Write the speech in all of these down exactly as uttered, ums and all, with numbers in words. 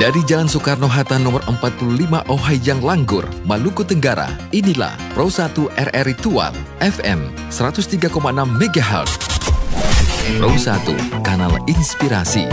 Dari Jalan Soekarno-Hatta nomor empat puluh lima Ohayang Langgur, Maluku Tenggara, inilah Pro satu R R I Tual, F M seratus tiga koma enam megahertz. Pro satu, kanal inspirasi.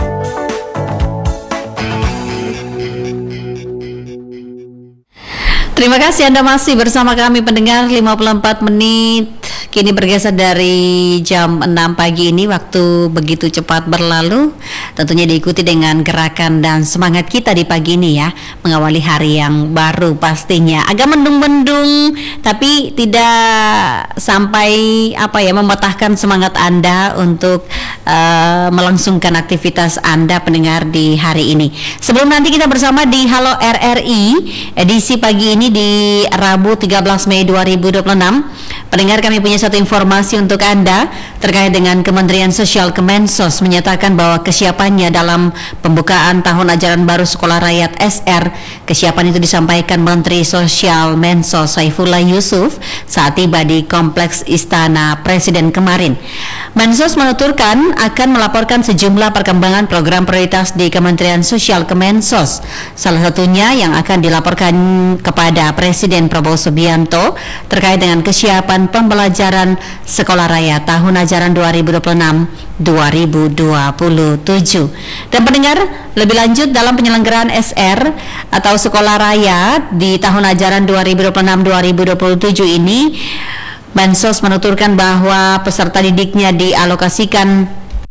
Terima kasih Anda masih bersama kami pendengar. Lima puluh empat menit kini bergeser dari jam enam pagi ini. Waktu begitu cepat berlalu. Tentunya diikuti dengan gerakan dan semangat kita di pagi ini ya, mengawali hari yang baru pastinya. Agak mendung-mendung tapi tidak sampai apa ya mematahkan semangat Anda untuk uh, melangsungkan aktivitas Anda pendengar di hari ini. Sebelum nanti kita bersama di Halo R R I edisi pagi ini di Rabu tiga belas Mei dua ribu dua puluh enam. Pendengar, kami punya satu informasi untuk Anda terkait dengan Kementerian Sosial Kemensos menyatakan bahwa kesiapannya dalam pembukaan tahun ajaran baru Sekolah Rakyat S R. Kesiapan itu disampaikan Menteri Sosial Mensos Saifullah Yusuf saat tiba di Kompleks Istana Presiden kemarin. Mensos menuturkan akan melaporkan sejumlah perkembangan program prioritas di Kementerian Sosial Kemensos. Salah satunya yang akan dilaporkan kepada Presiden Prabowo Subianto terkait dengan kesiapan pembelajaran Sekolah Raya tahun ajaran dua ribu dua puluh enam dua ribu dua puluh tujuh. Dan pendengar, lebih lanjut dalam penyelenggaraan S R atau Sekolah Raya di tahun ajaran dua ribu dua puluh enam dua ribu dua puluh tujuh ini, Mensos menuturkan bahwa peserta didiknya dialokasikan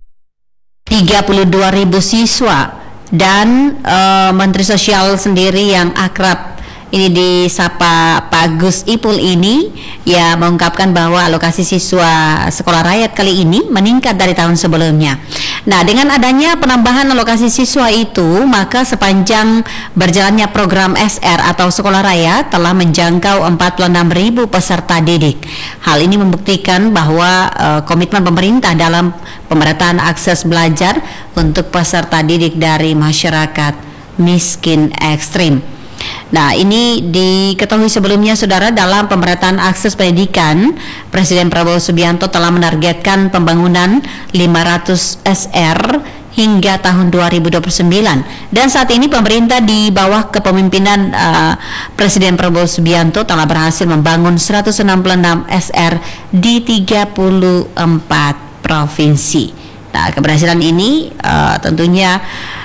tiga puluh dua ribu siswa dan uh, Menteri Sosial sendiri yang akrab ini disapa Pak Gus Ipul ini ya mengungkapkan bahwa alokasi siswa Sekolah Rakyat kali ini meningkat dari tahun sebelumnya. Nah, dengan adanya penambahan alokasi siswa itu, maka sepanjang berjalannya program S R atau Sekolah Raya telah menjangkau empat puluh enam ribu peserta didik. Hal ini membuktikan bahwa uh, komitmen pemerintah dalam pemerataan akses belajar untuk peserta didik dari masyarakat miskin ekstrim. Nah, ini diketahui sebelumnya saudara, dalam pemerataan akses pendidikan, Presiden Prabowo Subianto telah menargetkan pembangunan lima ratus S R hingga tahun dua ribu dua puluh sembilan. Dan saat ini pemerintah di bawah kepemimpinan uh, Presiden Prabowo Subianto telah berhasil membangun seratus enam puluh enam S R di tiga puluh empat provinsi. Nah, keberhasilan ini uh, tentunya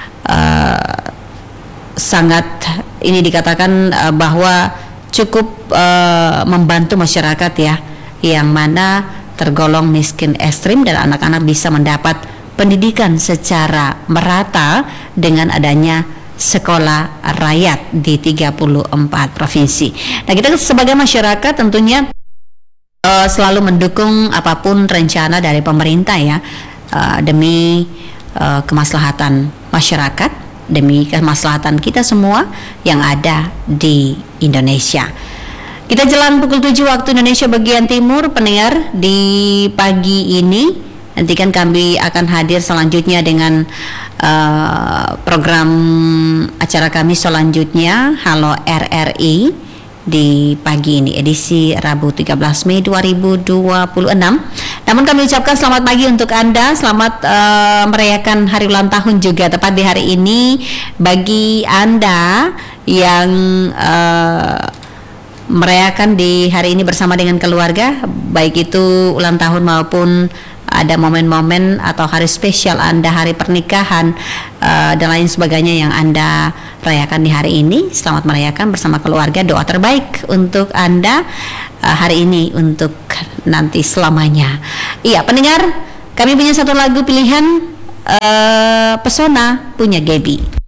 uh, sangat ini dikatakan uh, bahwa cukup uh, membantu masyarakat ya, yang mana tergolong miskin ekstrim, dan anak-anak bisa mendapat pendidikan secara merata dengan adanya sekolah rakyat di tiga puluh empat provinsi. Nah, kita sebagai masyarakat tentunya uh, selalu mendukung apapun rencana dari pemerintah ya, uh, demi uh, kemaslahatan masyarakat, demi kemaslahatan kita semua yang ada di Indonesia. Kita jelang pukul tujuh waktu Indonesia bagian timur, pendengar, di pagi ini nantikan kami akan hadir selanjutnya dengan uh, program acara kami selanjutnya, Halo R R I di pagi ini edisi Rabu tiga belas Mei dua ribu dua puluh enam. Namun kami ucapkan selamat pagi untuk Anda, selamat uh, merayakan hari ulang tahun juga tepat di hari ini bagi Anda yang uh, merayakan di hari ini bersama dengan keluarga, baik itu ulang tahun maupun ada momen-momen atau hari spesial Anda, hari pernikahan uh, dan lain sebagainya yang Anda rayakan di hari ini. Selamat merayakan bersama keluarga. Doa terbaik untuk Anda uh, hari ini untuk nanti selamanya. Iya, pendengar, kami punya satu lagu pilihan, uh, Pesona punya Gaby.